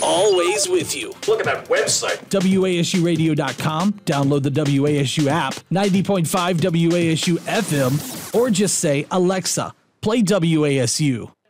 always with you. Look at that website. WASUradio.com. Download the WASU app, 90.5 WASU FM, or just say, Alexa, play WASU.